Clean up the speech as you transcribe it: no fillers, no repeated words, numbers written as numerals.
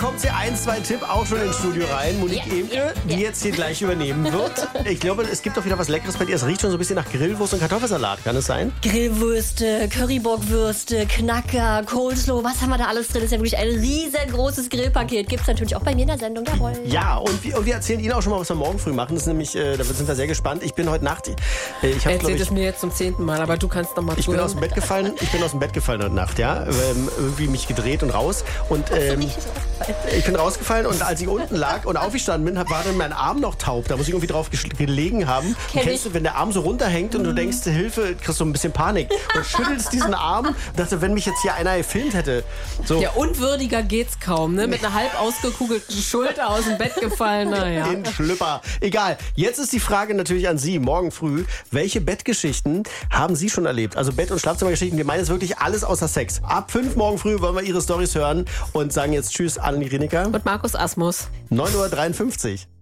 kommt sie 1-2 Tipp auch schon ins Studio rein. Monique Emke, die jetzt hier gleich übernehmen wird. Ich glaube, es gibt doch wieder was Leckeres bei dir. Es riecht schon so ein bisschen nach Grillwurst und Kartoffelsalat. Kann es sein? Grillwürste, Currybockwürste, Knacker, Coleslaw, was haben wir da alles drin? Das ist ja wirklich ein riesengroßes Grillpaket. Gibt es natürlich auch bei mir in der Sendung, jawohl. Ja, und wir erzählen Ihnen auch schon mal, was wir morgen früh machen. Das ist nämlich, da sind wir sehr gespannt. Ich bin heute Nacht, erzählt es mir jetzt zum 10. Mal, aber du kannst noch mal Ich bin aus dem Bett gefallen heute Nacht, ja. Irgendwie mich gedreht und raus. Und ich bin rausgefallen und als ich unten lag und aufgestanden bin, war dann mein Arm noch taub. Da muss ich irgendwie drauf gelegen haben. Kennst du, wenn der Arm so runterhängt und du denkst, Hilfe, kriegst du ein bisschen Panik. Und schüttelst diesen Arm und dachte, wenn mich jetzt hier einer gefilmt hätte. So. Ja, unwürdiger geht's kaum, ne? Mit einer halb ausgekugelten Schulter aus dem Bett gefallen, naja. In Schlüpper. Egal. Jetzt ist die Frage natürlich an Sie, morgen früh. Welche Bettgeschichten haben Sie schon erlebt? Also Bett- und Schlafzimmergeschichten. Wir meinen jetzt wirklich alles außer Sex. Ab 5 morgen früh wollen wir Ihre Storys hören und sagen jetzt Tschüss, Anni Rineker. Und Markus Asmus. 9:53 Uhr.